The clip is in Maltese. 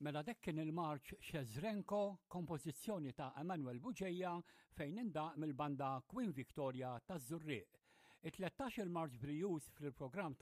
Mela dak kien il-marċ Xezrenko, kompożizzjoni ta' Emanuel Buġejja fejn indaq mill-banda Queen Victoria taż-Żurrieq. It-13 il-Marċ Brijus fil-programm